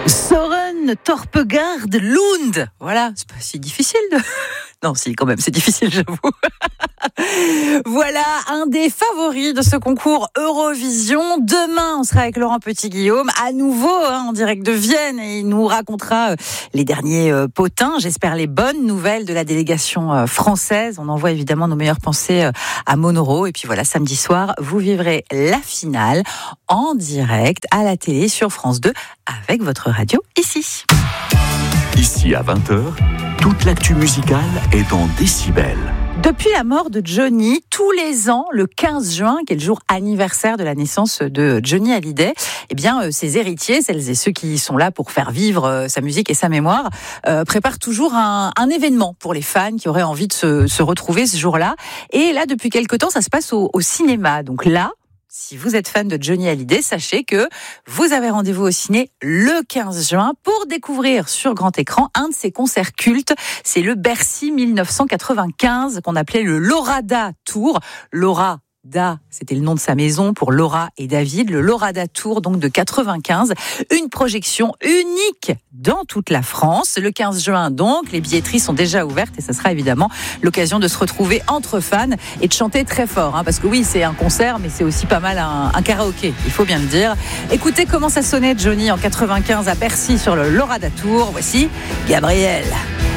Soren Torpegaard Lund. Voilà, c'est pas si difficile de... Non, si, quand même, c'est difficile, j'avoue. Voilà un des favoris de ce concours Eurovision. Demain, on sera avec Laurent Petit-Guillaume, à nouveau en direct de Vienne, et il nous racontera les derniers potins, j'espère les bonnes nouvelles de la délégation française. On envoie évidemment nos meilleures pensées à Monoro. Et puis voilà, samedi soir, vous vivrez la finale en direct à la télé sur France 2 avec votre radio ici. Ici à 20h, toute l'actu musicale est en décibels. Depuis la mort de Johnny, tous les ans, le 15 juin, qui est le jour anniversaire de la naissance de Johnny Hallyday, eh bien, ses héritiers, celles et ceux qui sont là pour faire vivre sa musique et sa mémoire, préparent toujours un événement pour les fans qui auraient envie de se retrouver ce jour-là. Et là, depuis quelque temps, ça se passe au cinéma. Donc là, si vous êtes fan de Johnny Hallyday, sachez que vous avez rendez-vous au ciné le 15 juin pour découvrir sur grand écran un de ses concerts cultes. C'est le Bercy 1995 qu'on appelait le Lorada Tour. Lorada, c'était le nom de sa maison pour Laura et David. Le Lorada Tour, donc de 95. Une projection unique dans toute la France. Le 15 juin, donc, les billetteries sont déjà ouvertes et ça sera évidemment l'occasion de se retrouver entre fans et de chanter très fort. Parce que oui, c'est un concert, mais c'est aussi pas mal un karaoké, il faut bien le dire. Écoutez comment ça sonnait Johnny en 95 à Bercy sur le Lorada Tour. Voici Gabriel.